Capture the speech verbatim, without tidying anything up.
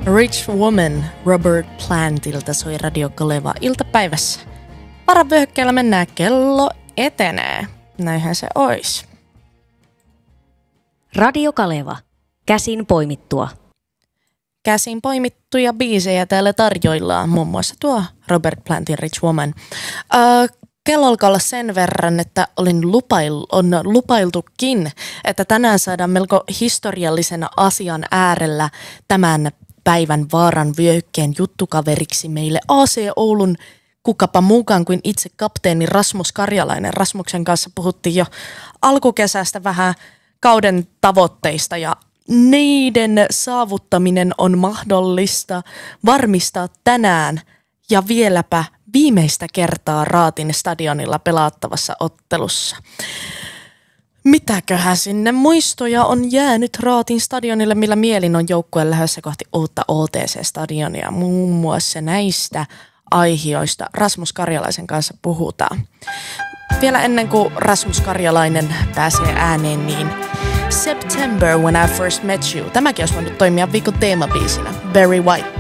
Rich Woman Robert Plantilta soi Radio Kaleva iltapäivässä. Varavyöhykkeellä mennään, kello etenee. Näinhän se ois. Radio Kaleva. Käsin poimittua. Käsin poimittuja biisejä täällä tarjoillaan, muun muassa tuo Robert Plantin Rich Woman. Uh, kello alkaa olla sen verran, että olin lupail, on lupailtukin, että tänään saadaan melko historiallisena asian äärellä tämän päivän vaaran vyöhykkeen juttukaveriksi meille A C Oulun kukapa mukaan kuin itse kapteeni Rasmus Karjalainen. Rasmuksen kanssa puhuttiin jo alkukesästä vähän kauden tavoitteista ja niiden saavuttaminen on mahdollista varmistaa tänään ja vieläpä viimeistä kertaa Raatin stadionilla pelattavassa ottelussa. Mitäköhän sinne muistoja on jäänyt Raatin stadionille, millä mielin on joukkueen lähdössä kohti uutta O T C-stadionia. Muun muassa näistä aihioista Rasmus Karjalaisen kanssa puhutaan. Vielä ennen kuin Rasmus Karjalainen pääsee ääneen, niin September When I First Met You. Tämäkin olisi voinut toimia viikon teemabiisinä. Barry White.